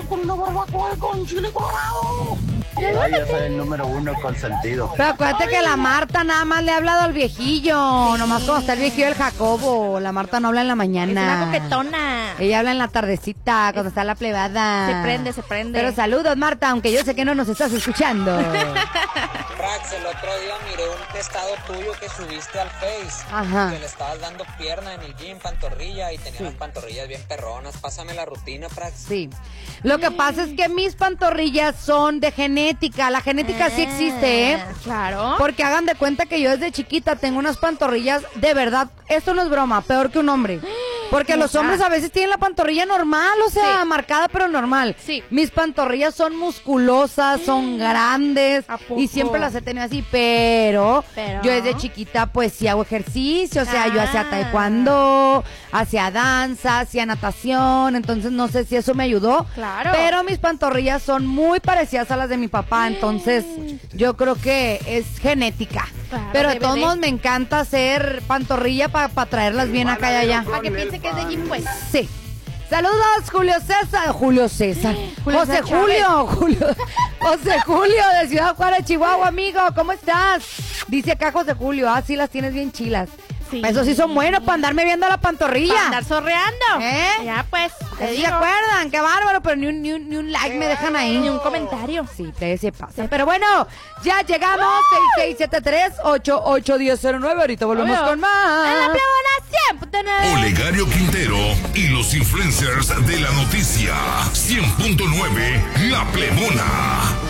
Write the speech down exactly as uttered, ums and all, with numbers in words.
con una barbacoa con chile colorado. Yo, yo soy el número uno consentido. Pero acuérdate que la Marta nada más le ha hablado al viejillo. Nomás como está el viejillo del Jacobo. La Marta no habla en la mañana. Es una coquetona. Ella habla en la tardecita, cuando está la plebada. Se prende, se prende. Pero saludos, Marta, aunque yo sé que no nos estás escuchando. Rax, el otro día miré un estado tuyo que subiste al Face. Ajá. Que le estabas dando pierna en el gym, pantorrilla, y tenías las pantorrillas bien perronas. Pásame la rutina, Prax. Sí. Lo que pasa es que mis pantorrillas son de genética. La genética sí existe, ¿eh? Claro. Porque hagan de cuenta que yo desde chiquita tengo unas pantorrillas, de verdad, esto no es broma, peor que un hombre. Porque los hombres a veces tienen la pantorrilla normal, o sea, Sí. marcada pero normal. Sí. Mis pantorrillas son musculosas, son grandes ¿A poco? y siempre las he tenido así, pero, Pero- yo desde chiquita pues sí hago ejercicio, o sea, yo hacía Ah. taekwondo, hacía danza, hacía natación, entonces no sé si eso me ayudó. Claro. Pero mis pantorrillas son muy parecidas a las de mi papá, entonces yo creo que es genética. Claro, pero de debe todos de. modos me encanta hacer pantorrilla para traerlas bien acá y allá. Para que piense que es de gym, pues. Sí. Saludos, Julio César. Julio César. Julio José César Julio. Julio. José Julio de Ciudad Juárez, Chihuahua, amigo. ¿Cómo estás? Dice acá José Julio. Ah, sí, las tienes bien chilas. Sí. Eso sí son buenos para andarme viendo la pantorrilla. Para andar sorreando. ¿Eh? Ya, pues. Te ¿Se digo. acuerdan? Qué bárbaro, pero ni un, ni un, ni un like me dejan ahí. Ni un comentario. Sí, te se pasa. Pero bueno, ya llegamos. seis seis siete tres, ocho ocho uno cero cero nueve. Ahorita volvemos Obvio. con más. En la plebona cien punto nueve. Olegario Quintero y los influencers de la noticia. cien punto nueve La Plebona.